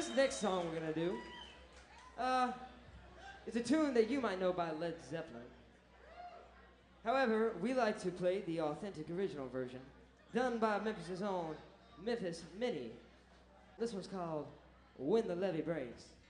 this next song we're gonna do, it's a tune that you might know by Led Zeppelin. However, we like to play the authentic original version, done by Memphis' own Memphis Mini. This one's called When the Levee Breaks.